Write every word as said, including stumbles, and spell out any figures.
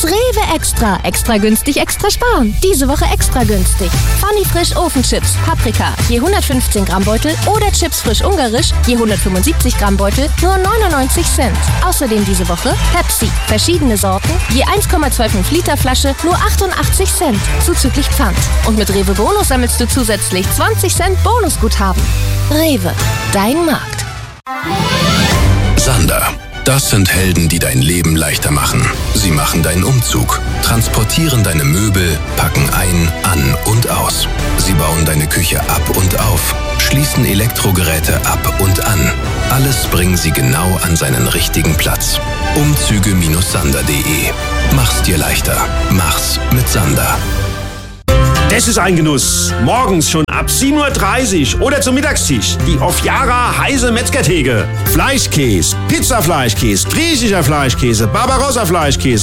Jetzt Rewe Extra. Extra günstig, extra sparen. Diese Woche extra günstig. Funny Frisch Ofenchips, Paprika, je hundertfünfzehn Gramm Beutel oder Chips frisch ungarisch, je hundertfünfundsiebzig Gramm Beutel, nur neunundneunzig Cent. Außerdem diese Woche Pepsi, verschiedene Sorten, je eins Komma fünfundzwanzig Liter Flasche, nur achtundachtzig Cent, zuzüglich Pfand. Und mit Rewe Bonus sammelst du zusätzlich zwanzig Cent Bonusguthaben. Rewe, dein Markt. Sander. Das sind Helden, die dein Leben leichter machen. Sie machen deinen Umzug, transportieren deine Möbel, packen ein, an und aus. Sie bauen deine Küche ab und auf, schließen Elektrogeräte ab und an. Alles bringen sie genau an seinen richtigen Platz. Umzüge Sander punkt de. Mach's dir leichter. Mach's mit Sander. Das ist ein Genuss. Morgens schon ab sieben Uhr dreißig oder zum Mittagstisch. Die Ofjara heiße Metzgertheke. Fleischkäse, Pizzafleischkäse, griechischer Fleischkäse, Barbarossa Fleischkäse.